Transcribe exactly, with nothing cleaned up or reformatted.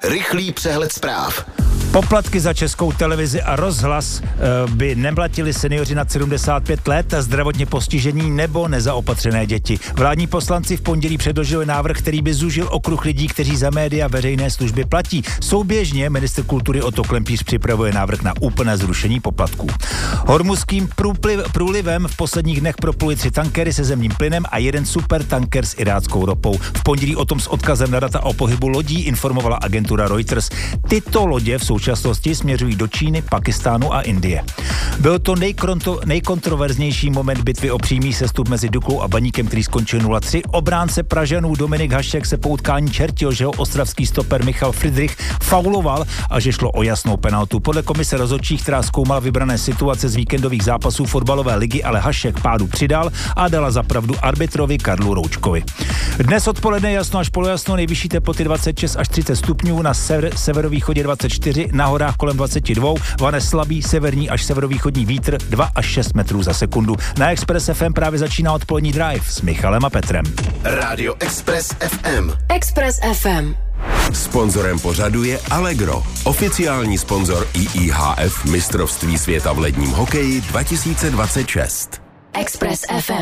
Rychlý přehled zpráv. Poplatky za Českou televizi a rozhlas by neplatili seniori nad sedmdesát pět let, zdravotně postižení nebo nezaopatřené děti. Vládní poslanci v pondělí předložili návrh, který by zúžil okruh lidí, kteří za média veřejné služby platí. Souběžně ministr kultury Otto Klempíř připravuje návrh na úplné zrušení poplatků. Hormuzským průpliv, průlivem v posledních dnech propluli tři tankery se zemním plynem a jeden supertanker s iráckou ropou. V pondělí o tom s odkazem na data o pohybu lodí informovala agentura Reuters. Tyto lodě v současnosti směřují do Číny, Pakistánu a Indie. Byl to nejkronto, nejkontroverznější moment bitvy o přímý sestup mezi Duklou a Baníkem, který skončil nula tři. Obránce Pražanů Dominik Hašek se po utkání čertil, že ho ostravský stoper Michal Friedrich fauloval a že šlo o jasnou penaltu. Podle komise rozhodčích, která zkoumala vybrané situace z víkendových zápasů fotbalové ligy, ale Hašek pádu přidal a dala za pravdu arbitrovi Karlu Roučkovi. Dnes odpoledne jasno až polojasno, nejvyšší teploty dvacet šest až třicet stupňů, na sever, severovýchodě dvacet čtyři, na horách kolem dvacet dva, vane slabý severní až severovýchodní vítr dva až šest metrů za sekundu. Na Express F M právě začíná odpolední drive s Michalem a Petrem. Rádio Express F M. Express F M. Sponzorem pořadu je Allegro, oficiální sponzor I I H F mistrovství světa v ledním hokeji dva tisíce dvacet šest. Express F M.